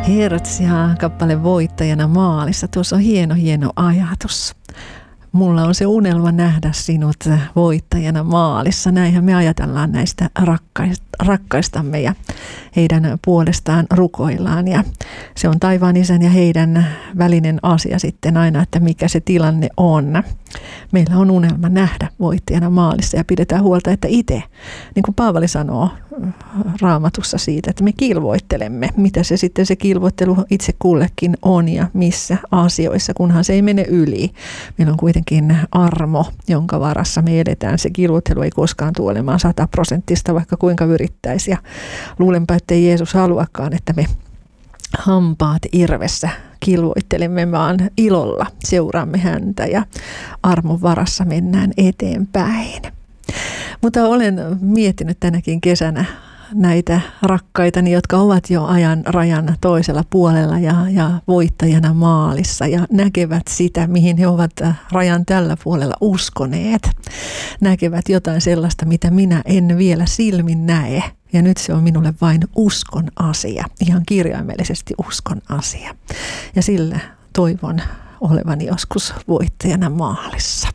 Hertz ja kappale Voittajana maalissa. Tuossa on hieno ajatus. Mulla on se unelma nähdä sinut voittajana maalissa. Näinhän me ajatellaan näistä rakkaistamme ja heidän puolestaan rukoillaan. Ja se on taivaan isän ja heidän välinen asia sitten aina, että mikä se tilanne on. Meillä on unelma nähdä voittajana maalissa ja pidetään huolta, että itse, niin kuin Paavali sanoo Raamatussa siitä, että me kilvoittelemme, mitä se sitten se kilvoittelu itse kullekin on ja missä asioissa, kunhan se ei mene yli. Meillä on kuitenkin armo, jonka varassa me edetään. Se kilvoittelu ei koskaan tule olemaan 100%, vaikka kuinka yrittäisi. Ja luulenpa, että ei Jeesus haluakaan, että me hampaat irvessä kilvoittelemme, vaan ilolla seuraamme häntä ja armon varassa mennään eteenpäin. Mutta olen miettinyt tänäkin kesänä näitä rakkaitani, jotka ovat jo ajan rajan toisella puolella ja voittajana maalissa ja näkevät sitä, mihin he ovat rajan tällä puolella uskoneet. Näkevät jotain sellaista, mitä minä en vielä silmin näe. Ja nyt se on minulle vain uskon asia, ihan kirjaimellisesti uskon asia. Ja sillä toivon olevani joskus voittajana maalissa.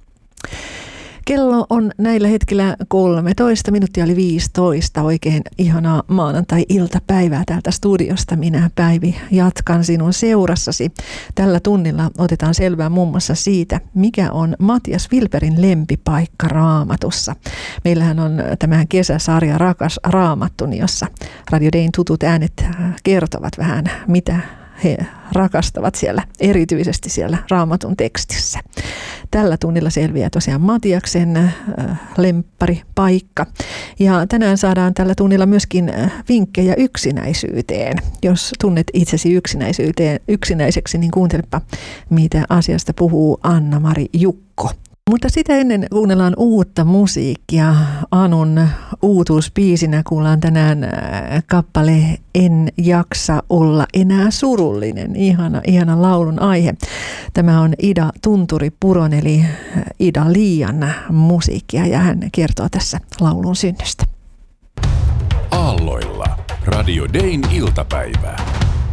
Kello on näillä hetkellä 13, minuuttia oli 15. Oikein ihanaa maanantai-iltapäivää täältä studiosta. Minä, Päivi, jatkan sinun seurassasi. Tällä tunnilla otetaan selvää muun muassa siitä, mikä on Matias Wilperin lempipaikka Raamatussa. Meillähän on tämä kesäsarja Rakas Raamattuni, jossa Radio Dayn tutut äänet kertovat vähän, mitä he rakastavat siellä, erityisesti siellä Raamatun tekstissä. Tällä tunnilla selviää tosiaan Matiaksen lempparipaikka. Ja tänään saadaan tällä tunnilla myöskin vinkkejä yksinäisyyteen. Jos tunnet itsesi yksinäiseksi, niin kuuntelepa, mitä asiasta puhuu Anna-Mari Jukko. Mutta sitä ennen kuunnellaan uutta musiikkia. Anun uutuuspiisinä kuullaan tänään kappale En jaksa olla enää surullinen. Ihana laulun aihe. Tämä on Ida Tunturi-Puron eli Ida Liian musiikkia ja hän kertoo tässä laulun synnystä. Aalloilla Radio Dayn iltapäivää.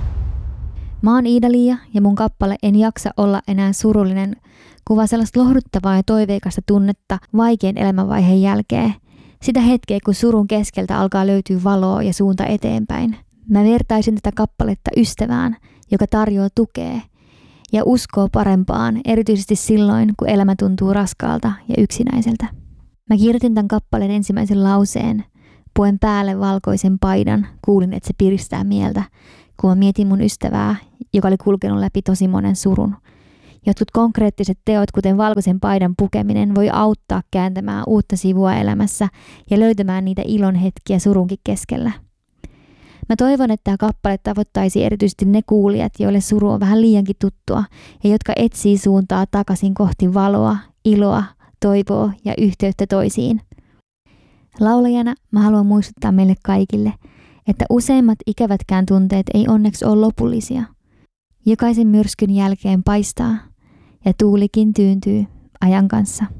Mä oon Iida-Liia ja mun kappale En jaksa olla enää surullinen kuvaa sellaista lohduttavaa ja toiveikasta tunnetta vaikean elämänvaiheen jälkeen. Sitä hetkeä, kun surun keskeltä alkaa löytyä valoa ja suunta eteenpäin. Mä vertaisin tätä kappaletta ystävään, joka tarjoaa tukea ja uskoo parempaan, erityisesti silloin, kun elämä tuntuu raskaalta ja yksinäiseltä. Mä kirjoitin tämän kappaleen ensimmäisen lauseen, puen päälle valkoisen paidan, kuulin, että se piristää mieltä, kun mä mietin mun ystävää, joka oli kulkenut läpi tosi monen surun. Jotkut konkreettiset teot, kuten valkoisen paidan pukeminen, voi auttaa kääntämään uutta sivua elämässä ja löytämään niitä ilon hetkiä surunkin keskellä. Mä toivon, että tämä kappale tavoittaisi erityisesti ne kuulijat, joille suru on vähän liiankin tuttua ja jotka etsii suuntaa takaisin kohti valoa, iloa, toivoa ja yhteyttä toisiin. Laulajana mä haluan muistuttaa meille kaikille, että useimmat ikävätkään tunteet ei onneksi ole lopullisia. Jokaisen myrskyn jälkeen paistaa ja tuulikin tyyntyy ajan kanssa.